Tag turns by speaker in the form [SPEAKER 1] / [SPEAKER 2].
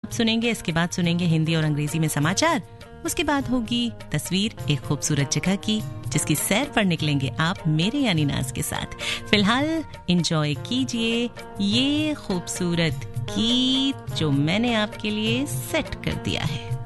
[SPEAKER 1] सुनेंगे, इसके बाद सुनेंगे हिंदी और अंग्रेजी में समाचार, उसके बाद होगी तस्वीर एक खूबसूरत जगह की जिसकी सैर पर निकलेंगे आप मेरे यानी नाज के साथ। फिलहाल एंजॉय कीजिए ये खूबसूरत गीत जो मैंने आपके लिए सेट कर दिया है।